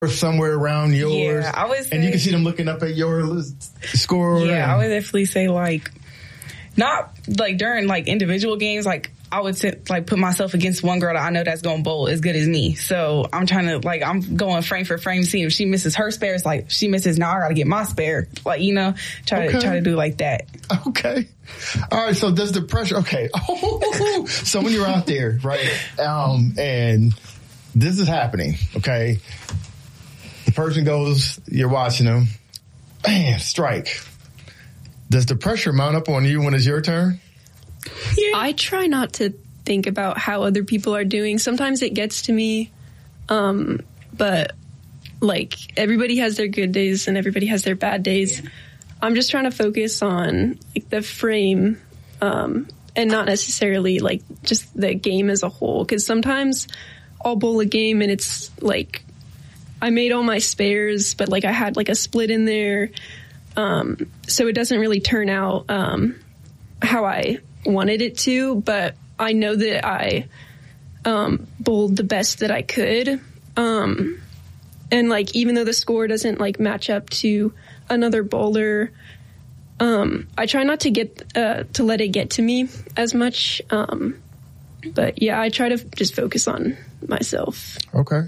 somewhere around yours. Yeah, I would say, and you can see them looking up at your score. Yeah, I would definitely say like, not like during like individual games, like I would like put myself against one girl that I know that's going to bowl as good as me. So I'm trying to like, I'm going frame for frame, seeing if she misses her spare, it's like she misses, now I got to get my spare. Like, you know, try to do like that. Okay. All right. So does the pressure, okay. So when you're out there, right, and this is happening, okay, the person goes, you're watching them, bam, strike. Does the pressure mount up on you when it's your turn? Yeah. I try not to think about how other people are doing. Sometimes it gets to me, but like everybody has their good days and everybody has their bad days. I'm just trying to focus on like the frame, and not necessarily like just the game as a whole. Because sometimes I'll bowl a game and it's like I made all my spares, but like I had like a split in there, so it doesn't really turn out how I wanted it to, but I know that I bowled the best that I could, and like even though the score doesn't like match up to another bowler, I try not to get to let it get to me as much, but yeah, I try to just focus on myself. Okay.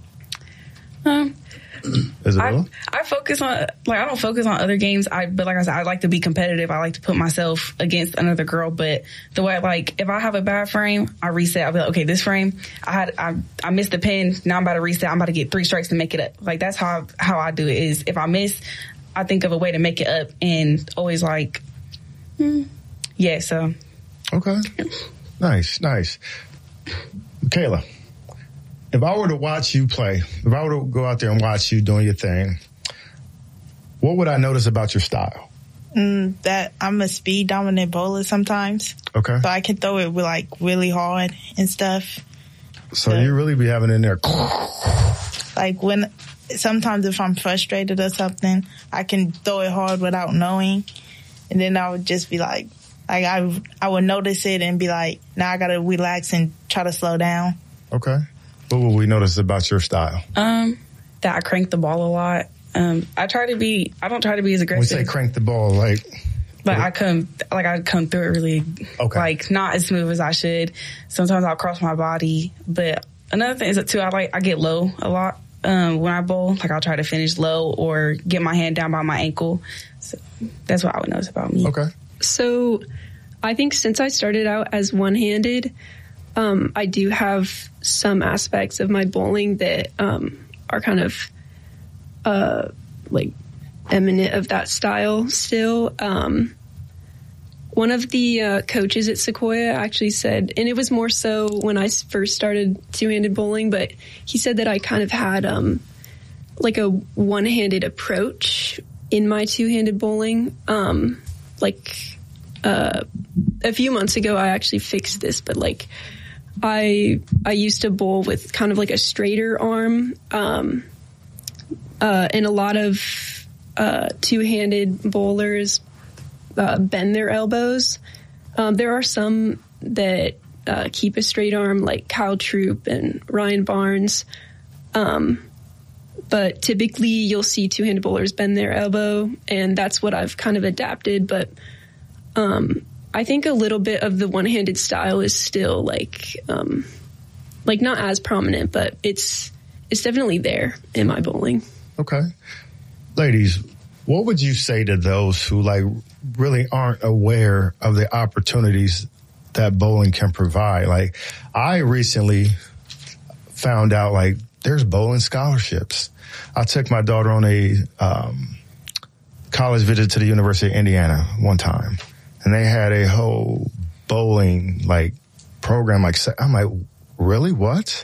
I focus on, like, I don't focus on other games. But like I said, I like to be competitive. I like to put myself against another girl. But the way, like, if I have a bad frame, I reset. I'll be like, okay, this frame, I missed the pin. Now I'm about to reset. I'm about to get 3 strikes to make it up. Like, that's how I do it. Is if I miss, I think of a way to make it up, and always like, yeah. So. Okay. Nice. Kayla. If I were to watch you play, if I were to go out there and watch you doing your thing, what would I notice about your style? That I'm a speed dominant bowler sometimes. Okay. So I can throw it with like really hard and stuff. So you really be having in there. Like sometimes if I'm frustrated or something, I can throw it hard without knowing. And then I would just be like I would notice it and be like, now I got to relax and try to slow down. Okay. What will we notice about your style? That I crank the ball a lot. I don't try to be as aggressive. When you say crank the ball, like I come through it really, like not as smooth as I should. Sometimes I'll cross my body. But another thing is that too, I get low a lot, when I bowl. Like I'll try to finish low or get my hand down by my ankle. So that's what I would notice about me. Okay. So I think since I started out as one-handed, I do have some aspects of my bowling that are kind of like eminent of that style still. One of the coaches at Sequoia actually said, and it was more so when I first started two-handed bowling, but he said that I kind of had like a one-handed approach in my two-handed bowling. A few months ago, I actually fixed this, but like I used to bowl with kind of like a straighter arm, and a lot of two-handed bowlers bend their elbows. There are some that keep a straight arm, like Kyle Troop and Ryan Barnes. But typically, you'll see two-handed bowlers bend their elbow, and that's what I've kind of adapted. But I think a little bit of the one-handed style is still like not as prominent, but it's definitely there in my bowling. Okay. Ladies, what would you say to those who like really aren't aware of the opportunities that bowling can provide? Like I recently found out like there's bowling scholarships. I took my daughter on a college visit to the University of Indiana one time. And they had a whole bowling like program. Like I'm like, really? What?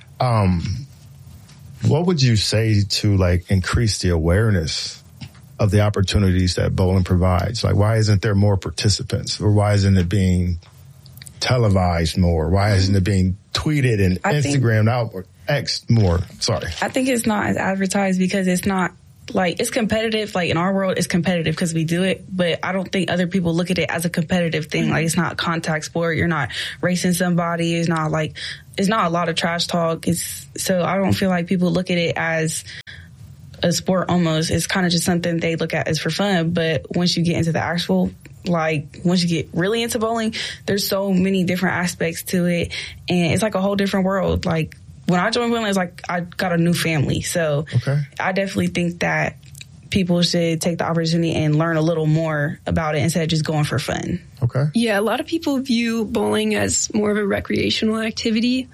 What would you say to like increase the awareness of the opportunities that bowling provides? Like, why isn't there more participants, or why isn't it being televised more? Why isn't it being tweeted and Instagrammed out or X more? Sorry, I think it's not as advertised because it's not like, it's competitive. Like, in our world, it's competitive because we do it, but I don't think other people look at it as a competitive thing. Like, it's not a contact sport. You're not racing somebody. It's not a lot of trash talk. So I don't feel like people look at it as a sport almost. It's kind of just something they look at as for fun. But once you get into the actual, like, once you get really into bowling, there's so many different aspects to it. And it's like a whole different world. Like, when I joined bowling, it's like I got a new family. So I definitely think that people should take the opportunity and learn a little more about it instead of just going for fun. Okay. Yeah, a lot of people view bowling as more of a recreational activity.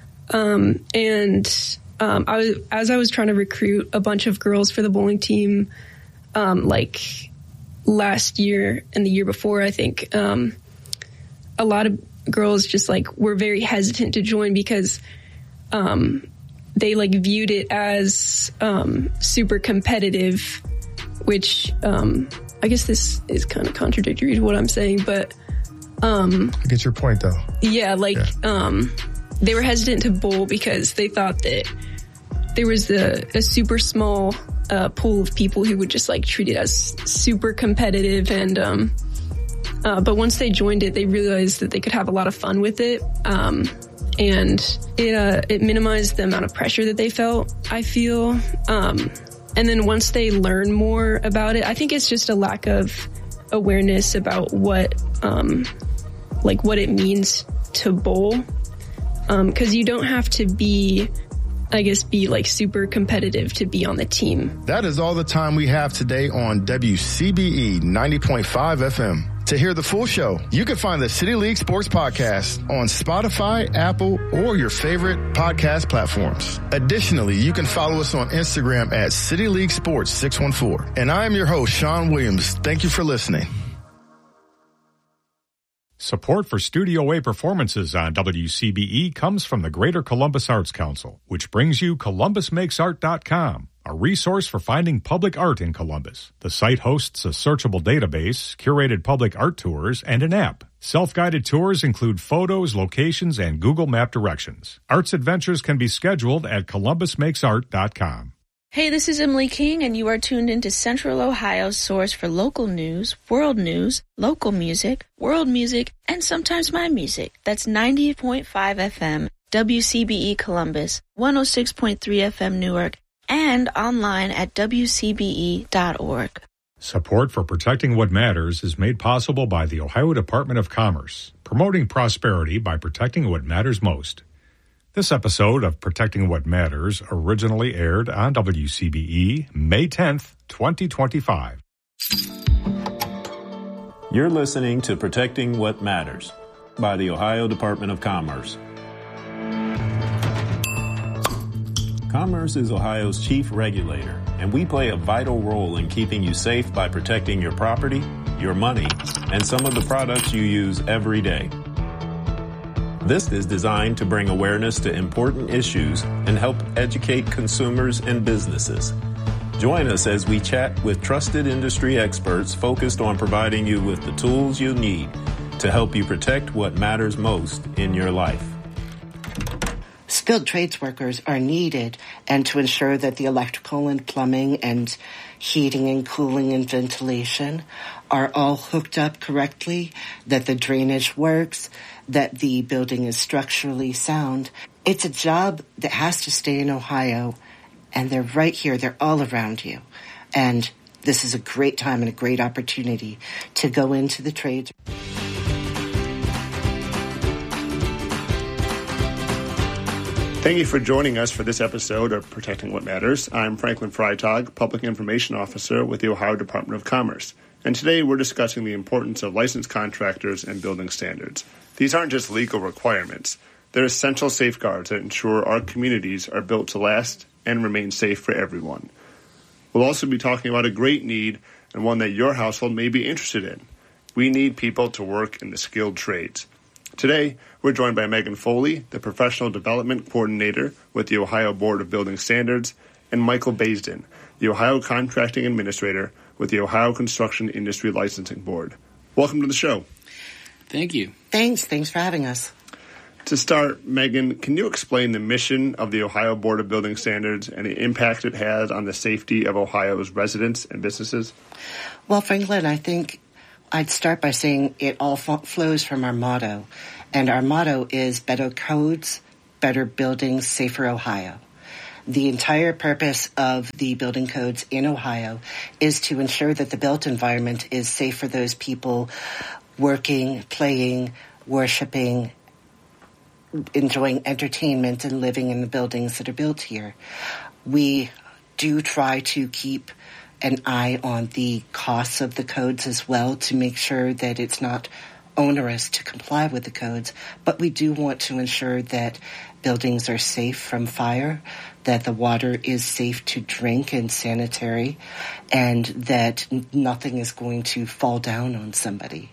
As I was trying to recruit a bunch of girls for the bowling team, like last year and the year before, I think, a lot of girls just like were very hesitant to join because they like viewed it as super competitive, which I guess this is kind of contradictory to what I'm saying, but I get your point though. Yeah, like they were hesitant to bowl because they thought that there was a super small pool of people who would just like treat it as super competitive, and but once they joined it, they realized that they could have a lot of fun with it, and it minimized the amount of pressure that they felt, I feel. And then once they learn more about it, I think it's just a lack of awareness about what it means to bowl. 'Cause you don't have to be like super competitive to be on the team. That is all the time we have today on WCBE 90.5 FM. To hear the full show, you can find the City League Sports Podcast on Spotify, Apple, or your favorite podcast platforms. Additionally, you can follow us on Instagram at City League Sports 614. And I am your host, Sean Williams. Thank you for listening. Support for Studio A performances on WCBE comes from the Greater Columbus Arts Council, which brings you ColumbusMakesArt.com, a resource for finding public art in Columbus. The site hosts a searchable database, curated public art tours, and an app. Self-guided tours include photos, locations, and Google Map directions. Arts adventures can be scheduled at ColumbusMakesArt.com. Hey, this is Emily King, and you are tuned into Central Ohio's source for local news, local music, world music, and sometimes my music. That's 90.5 FM, WCBE Columbus, 106.3 FM Newark, and online at WCBE.org. Support for Protecting What Matters is made possible by the Ohio Department of Commerce, promoting prosperity by protecting what matters most. This episode of Protecting What Matters originally aired on WCBE May 10th, 2025. You're listening to Protecting What Matters by the Ohio Department of Commerce. Commerce is Ohio's chief regulator, and we play a vital role in keeping you safe by protecting your property, your money, and some of the products you use every day. This is designed to bring awareness to important issues and help educate consumers and businesses. Join us as we chat with trusted industry experts focused on providing you with the tools you need to help you protect what matters most in your life. Skilled trades workers are needed, and to ensure that the electrical and plumbing and heating and cooling and ventilation are all hooked up correctly, that the drainage works, that the building is structurally sound. It's a job that has to stay in Ohio, and they're right here. They're all around you. And this is a great time and a great opportunity to go into the trades. Thank you for joining us for this episode of Protecting What Matters. I'm Franklin Freitag, Public Information Officer with the Ohio Department of Commerce. And today we're discussing the importance of licensed contractors and building standards. These aren't just legal requirements. They're essential safeguards that ensure our communities are built to last and remain safe for everyone. We'll also be talking about a great need and one that your household may be interested in. We need people to work in the skilled trades. Today, we're joined by Megan Foley, the Professional Development Coordinator with the Ohio Board of Building Standards, and Michael Baisden, the Ohio Contracting Administrator with the Ohio Construction Industry Licensing Board. Welcome to the show. Thank you. Thanks for having us. To start, Megan, can you explain the mission of the Ohio Board of Building Standards and the impact it has on the safety of Ohio's residents and businesses? Well, Franklin, I think I'd start by saying it all flows from our motto. And our motto is better codes, better buildings, safer Ohio. The entire purpose of the building codes in Ohio is to ensure that the built environment is safe for those people working, playing, worshiping, enjoying entertainment, and living in the buildings that are built here. We do try to keep an eye on the costs of the codes as well to make sure that it's not onerous to comply with the codes, but we do want to ensure that buildings are safe from fire, that the water is safe to drink and sanitary, and that nothing is going to fall down on somebody.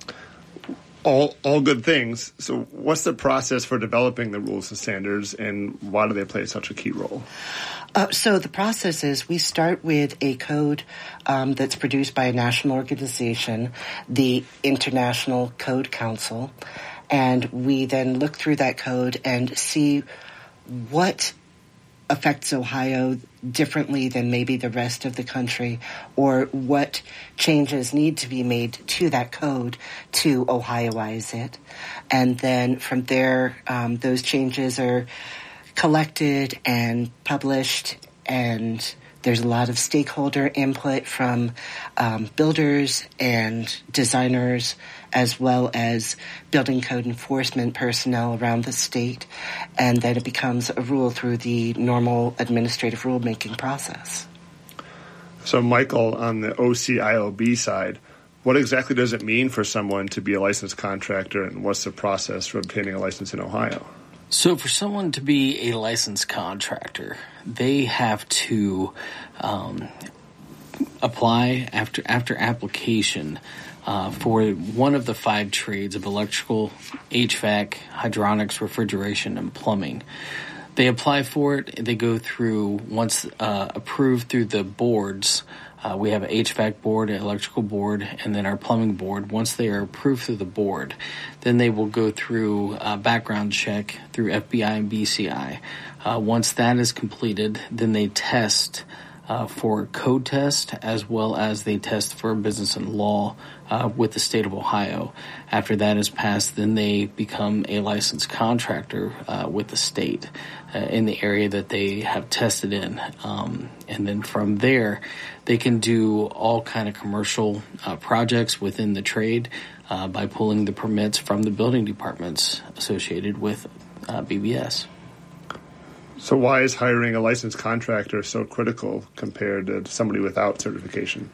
All good things. So what's the process for developing the rules and standards, and why do they play such a key role? So the process is we start with a code that's produced by a national organization, the International Code Council, and we then look through that code and see what affects Ohio differently than maybe the rest of the country, or what changes need to be made to that code to Ohioize it. And then from there, those changes are collected and published, and there's a lot of stakeholder input from builders and designers, as well as building code enforcement personnel around the state, and then it becomes a rule through the normal administrative rulemaking process. So, Michael, on the OCILB side, what exactly does it mean for someone to be a licensed contractor, and what's the process for obtaining a license in Ohio? So for someone to be a licensed contractor, they have to apply after application for one of the 5 trades of electrical, HVAC, hydronics, refrigeration, and plumbing. They apply for it. They go through, once approved through the boards, we have an HVAC board, an electrical board, and then our plumbing board. Once they are approved through the board, then they will go through a background check through FBI and BCI. Once that is completed, then they test for code test, as well as they test for business and law with the state of Ohio. After that is passed, then they become a licensed contractor with the state in the area that they have tested in. And then from there, they can do all kind of commercial projects within the trade by pulling the permits from the building departments associated with BBS. So why is hiring a licensed contractor so critical compared to somebody without certification?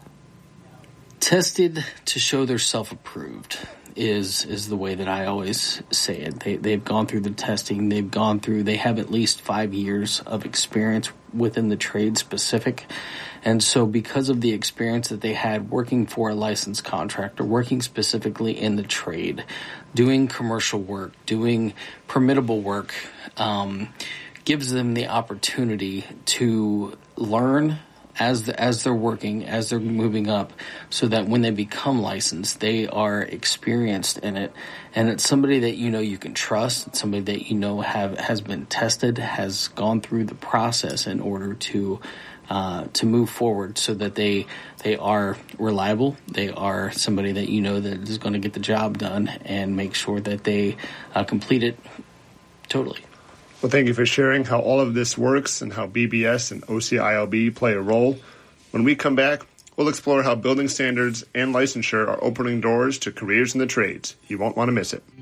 Tested to show they're self-approved is the way that I always say it. They've gone through the testing. They have at least 5 years of experience within the trade specific. And so because of the experience that they had working for a licensed contractor, working specifically in the trade, doing commercial work, doing permittable work, gives them the opportunity to learn as they're working, as they're moving up, so that when they become licensed, they are experienced in it. And it's somebody that you know you can trust. It's somebody that you know has been tested, has gone through the process in order to move forward, so that they are reliable. They are somebody that you know that is going to get the job done and make sure that they complete it totally. Well, thank you for sharing how all of this works and how BBS and OCILB play a role. When we come back, we'll explore how building standards and licensure are opening doors to careers in the trades. You won't want to miss it.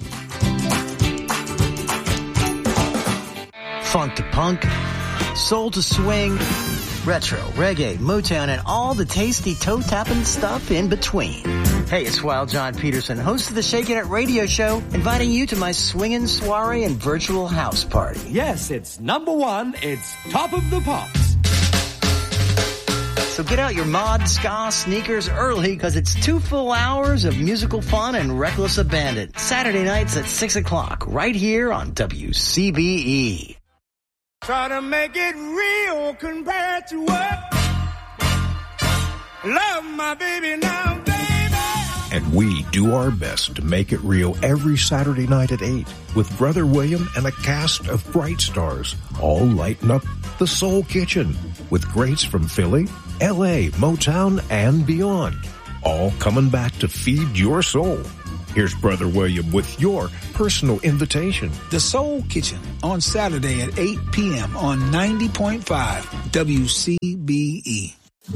Funk to punk, soul to swing, retro, reggae, Motown, and all the tasty toe-tapping stuff in between. Hey, it's Wild John Peterson, host of the Shakin' It radio show, inviting you to my swinging soiree and virtual house party. Yes, it's number one. It's Top of the Pops. So get out your mod, ska, sneakers early, because it's 2 full hours of musical fun and reckless abandon. Saturday nights at 6 o'clock, right here on WCBE. Try to make it real compared to what? Love my baby now, baby. And We do our best to make it real every Saturday night at 8 with Brother William and a cast of bright stars, all lighting up the Soul Kitchen with greats from Philly, LA, Motown, and beyond, all coming back to feed your soul. Here's Brother William with your personal invitation. The Soul Kitchen on Saturday at 8 p.m. on 90.5 WCBE.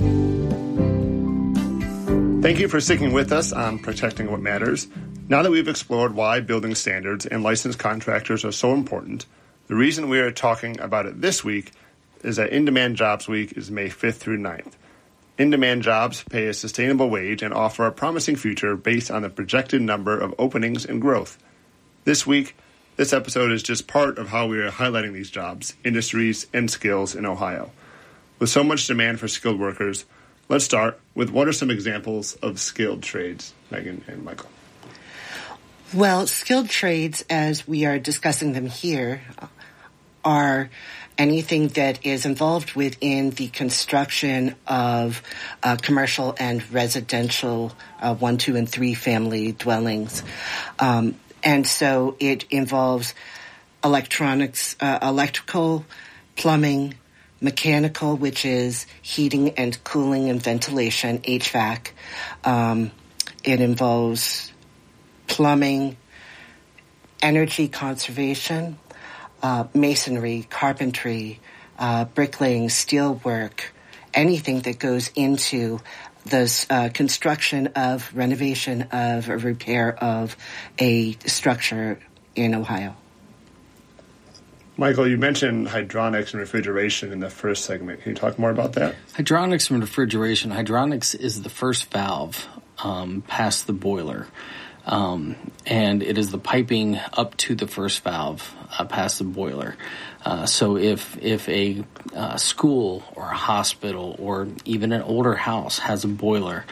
Thank you for sticking with us on Protecting What Matters. Now that we've explored why building standards and licensed contractors are so important, the reason we are talking about it this week is that In-Demand Jobs Week is May 5th through 9th. In-demand jobs pay a sustainable wage and offer a promising future based on the projected number of openings and growth. This week, this episode is just part of how we are highlighting these jobs, industries, and skills in Ohio. With so much demand for skilled workers, let's start with what are some examples of skilled trades, Megan and Michael? Well, skilled trades, as we are discussing them here, are anything that is involved within the construction of commercial and residential 1, 2, and 3 family dwellings. And so it involves electronics, electrical, plumbing, mechanical, which is heating and cooling and ventilation, HVAC. It involves plumbing, energy conservation, masonry, carpentry, bricklaying, steelwork, anything that goes into the construction of, renovation of, or repair of a structure in Ohio. Michael, you mentioned hydronics and refrigeration in the first segment. Can you talk more about that? Hydronics and refrigeration. Hydronics is the first valve past the boiler. And it is the piping up to the first valve past the boiler. So if a school or a hospital or even an older house has a boiler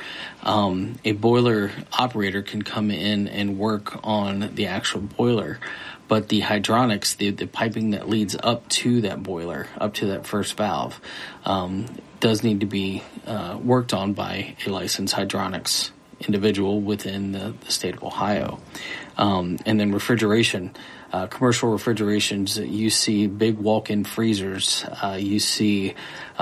operator can come in and work on the actual boiler. But the hydronics, the piping that leads up to that boiler, up to that first valve, does need to be worked on by a licensed hydronics individual within the state of Ohio. And then refrigeration, commercial refrigerations, you see big walk-in freezers, you see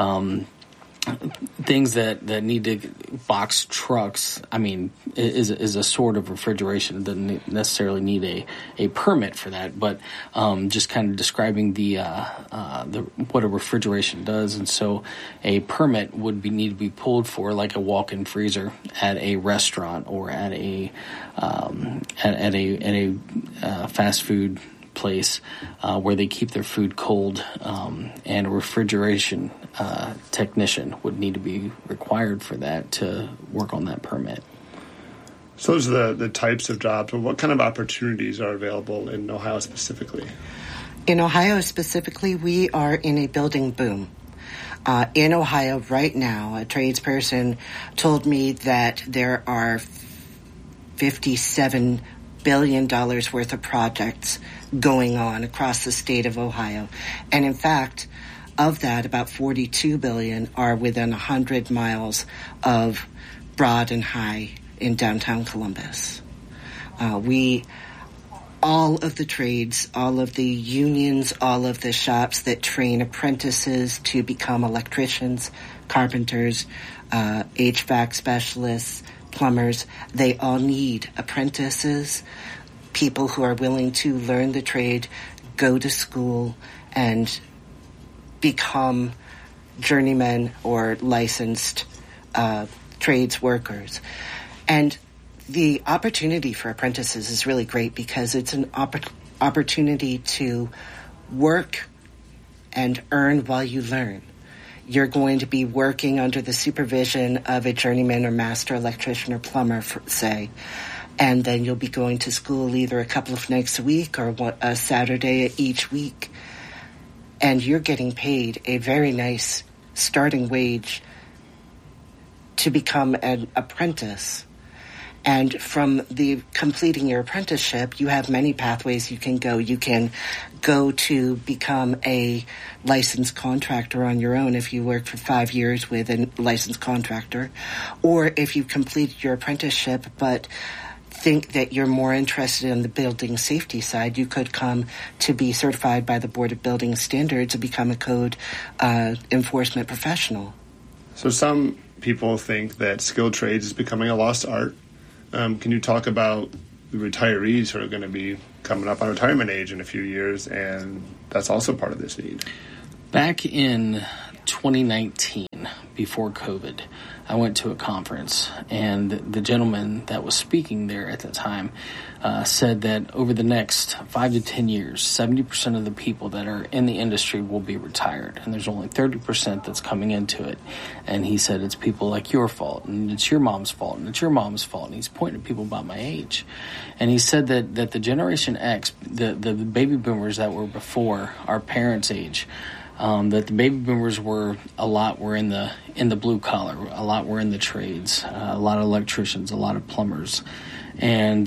things that need to box trucks. I mean, is a sort of refrigeration. It doesn't necessarily need a permit for that, but just kind of describing the what a refrigeration does. And so a permit would need to be pulled for, like a walk-in freezer at a restaurant or at a fast food place where they keep their food cold, and a refrigeration technician would need to be required for that to work on that permit. So those are the types of jobs. What kind of opportunities are available in Ohio specifically? In Ohio specifically, we are in a building boom. In Ohio right now, a tradesperson told me that there are $57 billion worth of projects going on across the state of Ohio. And in fact, of that, about $42 billion are within 100 miles of Broad and High in downtown Columbus. All of the trades, all of the unions, all of the shops that train apprentices to become electricians, carpenters, HVAC specialists, plumbers, they all need apprentices, people who are willing to learn the trade, go to school, and become journeymen or licensed trades workers. And the opportunity for apprentices is really great because it's an opportunity to work and earn while you learn. You're going to be working under the supervision of a journeyman or master electrician or plumber, say, and then you'll be going to school either a couple of nights a week or a Saturday each week, and you're getting paid a very nice starting wage to become an apprentice. And from the completing your apprenticeship, you have many pathways you can go. You can go to become a licensed contractor on your own if you work for 5 years with a licensed contractor, or if you completed your apprenticeship but think that you're more interested in the building safety side, you could come to be certified by the Board of Building Standards and become a code enforcement professional. So some people think that skilled trades is becoming a lost art. Can you talk about the retirees who are going to be coming up on retirement age in a few years, and that's also part of this need? Back in 2019, before COVID, I went to a conference, and the gentleman that was speaking there at the time said that over the next 5 to 10 years, 70% of the people that are in the industry will be retired, and there's only 30% that's coming into it. And he said it's people like your fault, and it's your mom's fault, and it's your mom's fault, and he's pointing at people about my age. And he said that the Generation X, the baby boomers that were before our parents' age, that the baby boomers were in the blue collar, a lot were in the trades, a lot of electricians, a lot of plumbers, and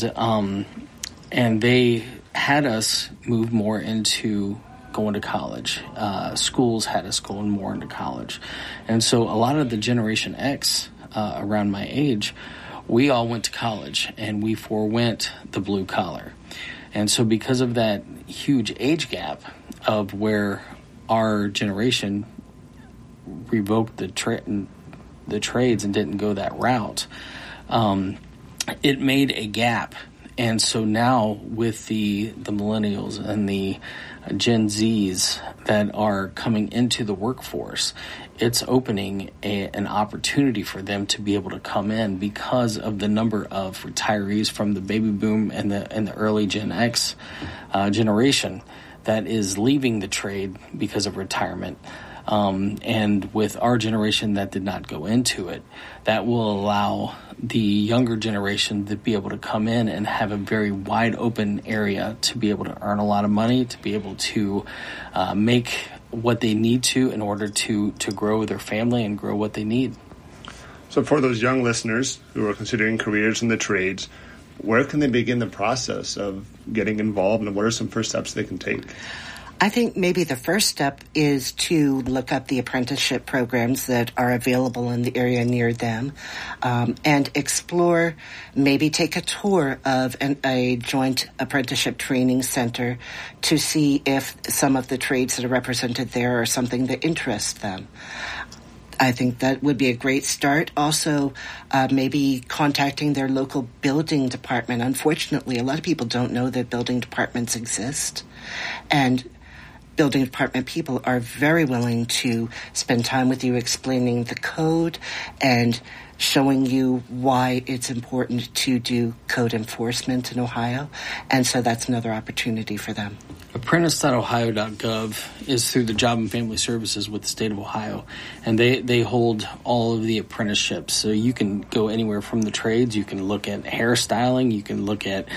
they had us move more into going to college. Schools had us going more into college, and so a lot of the Generation X around my age, we all went to college and we forewent the blue collar, and so because of that huge age gap of where our generation revoked the trades and didn't go that route, it made a gap. And so now with the millennials and the Gen Zs that are coming into the workforce, it's opening an opportunity for them to be able to come in because of the number of retirees from the baby boom and the early Gen X generation that is leaving the trade because of retirement. And with our generation that did not go into it, that will allow the younger generation to be able to come in and have a very wide open area to be able to earn a lot of money, to be able to make what they need to in order to grow their family and grow what they need. So for those young listeners who are considering careers in the trades, where can they begin the process of getting involved, and what are some first steps they can take? I think maybe the first step is to look up the apprenticeship programs that are available in the area near them, and explore, maybe take a tour of a joint apprenticeship training center to see if some of the trades that are represented there are something that interests them. I think that would be a great start. Also, maybe contacting their local building department. Unfortunately, a lot of people don't know that building departments exist. And building department people are very willing to spend time with you explaining the code and showing you why it's important to do code enforcement in Ohio. And so that's another opportunity for them. Apprentice.ohio.gov is through the Job and Family Services with the state of Ohio, and they hold all of the apprenticeships. So you can go anywhere from the trades. You can look at hairstyling. You can look at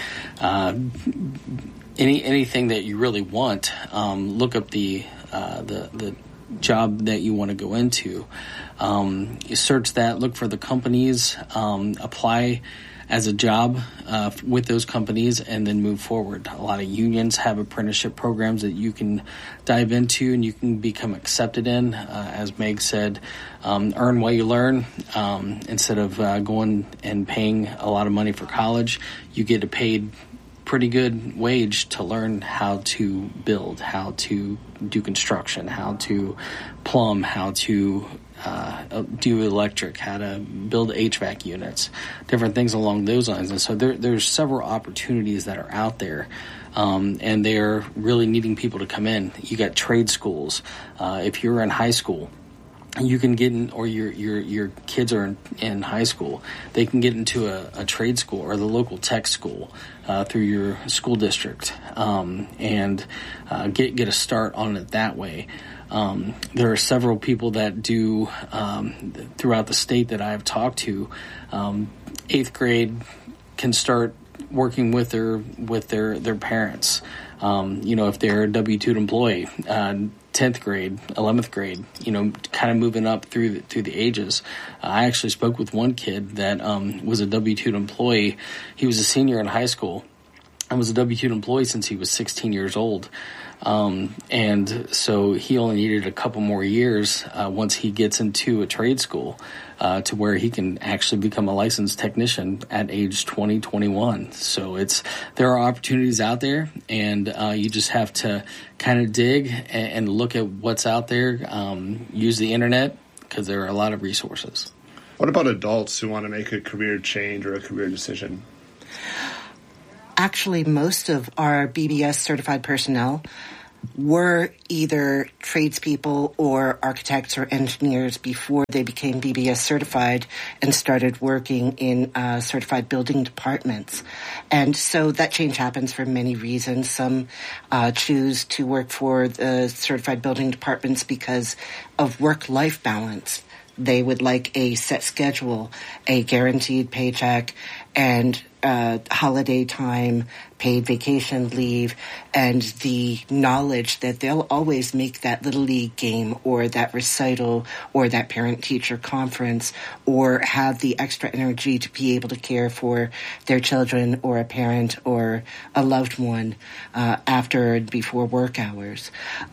anything that you really want. Look up the job that you want to go into. You search that, look for the companies, apply as a job with those companies, and then move forward. A lot of unions have apprenticeship programs that you can dive into and you can become accepted in. As Meg said, earn while you learn. Instead of going and paying a lot of money for college, you get a paid pretty good wage to learn how to build, how to do construction, how to plumb, how to do electric, how to build HVAC units, different things along those lines. And so there's several opportunities that are out there, and they're really needing people to come in. You got trade schools. If you're in high school, you can get in, or your kids are in high school, they can get into a trade school or the local tech school through your school district, and get a start on it that way. There are several people that do throughout the state that I've talked to. 8th grade can start working with their parents. If they're a W-2 employee, 10th grade, 11th grade, kind of moving up through the ages. I actually spoke with one kid that was a W-2 employee. He was a senior in high school and was a W-2 employee since he was 16 years old. And so he only needed a couple more years once he gets into a trade school to where he can actually become a licensed technician at age 20, 21. So there are opportunities out there, and you just have to kind of dig and look at what's out there. Use the internet, because there are a lot of resources. What about adults who want to make a career change or a career decision? Actually, most of our BBS certified personnel were either tradespeople or architects or engineers before they became BBS certified and started working in certified building departments. And so that change happens for many reasons. Some choose to work for the certified building departments because of work-life balance. They would like a set schedule, a guaranteed paycheck, and holiday time, paid vacation leave, and the knowledge that they'll always make that Little League game or that recital or that parent-teacher conference, or have the extra energy to be able to care for their children or a parent or a loved one after and before work hours.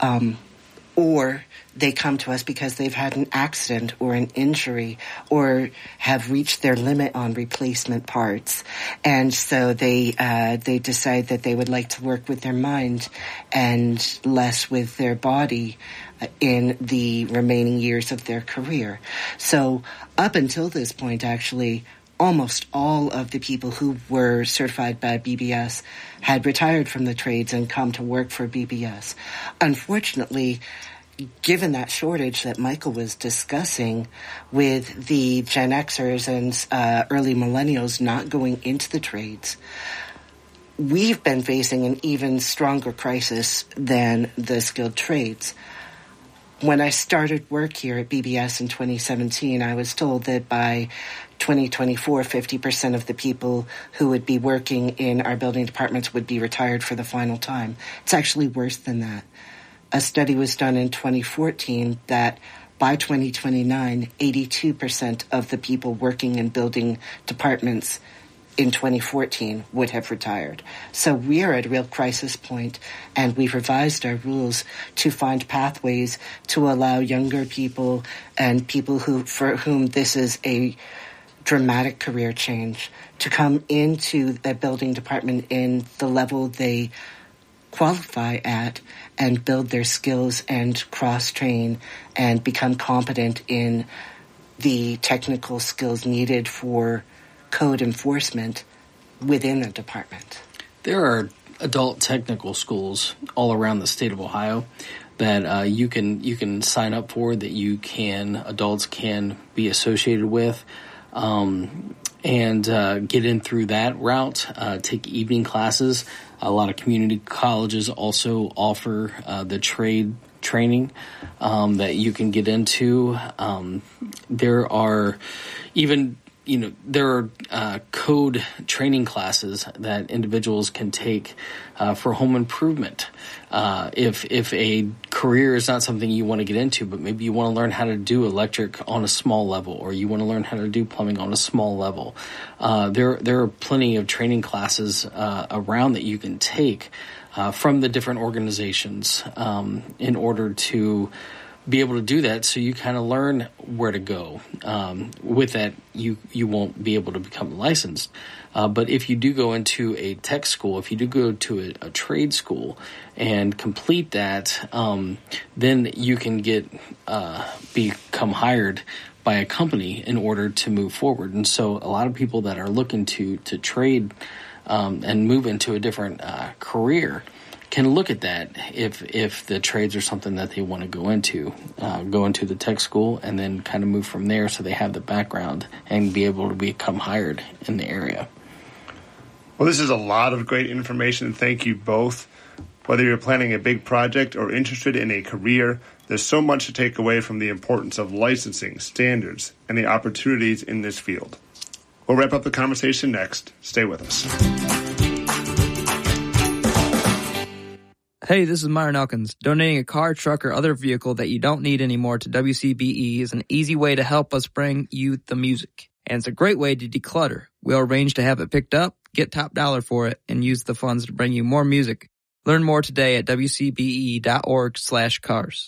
Or they come to us because they've had an accident or an injury or have reached their limit on replacement parts. And so they decide that they would like to work with their mind and less with their body in the remaining years of their career. So up until this point, actually, almost all of the people who were certified by BBS had retired from the trades and come to work for BBS. Unfortunately, given that shortage that Michael was discussing with the Gen Xers and early millennials not going into the trades, we've been facing an even stronger crisis than the skilled trades. When I started work here at BBS in 2017, I was told that by 2024, 50% of the people who would be working in our building departments would be retired for the final time. It's actually worse than that. A study was done in 2014 that by 2029, 82% of the people working in building departments in 2014 would have retired. So we are at a real crisis point, and we've revised our rules to find pathways to allow younger people and people for whom this is a dramatic career change to come into the building department in the level they qualify at and build their skills and cross-train and become competent in the technical skills needed for code enforcement within the department. There are adult technical schools all around the state of Ohio that you can sign up for, that adults can be associated with, and get in through that route, take evening classes. A lot of community colleges also offer the trade training that you can get into. There are even there are code training classes that individuals can take for home improvement. If a career is not something you want to get into, but maybe you want to learn how to do electric on a small level, or you want to learn how to do plumbing on a small level, there are plenty of training classes around that you can take from the different organizations in order to be able to do that, so you kind of learn where to go. With that, you won't be able to become licensed. But if you do go into a tech school, if you do go to a trade school and complete that, then you can become hired by a company in order to move forward. And so a lot of people that are looking to trade and move into a different career can look at that if the trades are something that they want to go into the tech school and then kind of move from there, so they have the background and be able to become hired in the area. Well, this is a lot of great information. Thank you both. Whether you're planning a big project or interested in a career, there's so much to take away from the importance of licensing, standards, and the opportunities in this field. We'll wrap up the conversation next. Stay with us. Hey, this is Myron Elkins. Donating a car, truck, or other vehicle that you don't need anymore to WCBE is an easy way to help us bring you the music. And it's a great way to declutter. We'll arrange to have it picked up, get top dollar for it, and use the funds to bring you more music. Learn more today at wcbe.org/cars.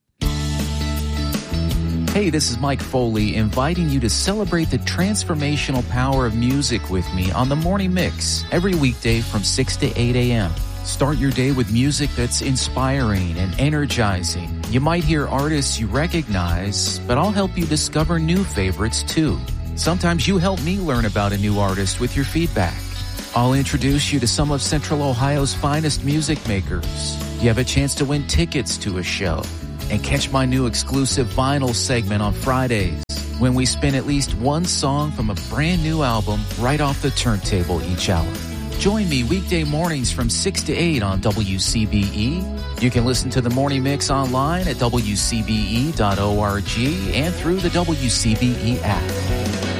Hey, this is Mike Foley inviting you to celebrate the transformational power of music with me on the Morning Mix every weekday from 6 to 8 a.m. Start your day with music that's inspiring and energizing. You might hear artists you recognize, but I'll help you discover new favorites too. Sometimes you help me learn about a new artist with your feedback. I'll introduce you to some of Central Ohio's finest music makers. You have a chance to win tickets to a show. And catch my new exclusive vinyl segment on Fridays, when we spin at least one song from a brand new album right off the turntable each hour. Join me weekday mornings from 6 to 8 on WCBE. You can listen to the Morning Mix online at WCBE.org and through the WCBE app.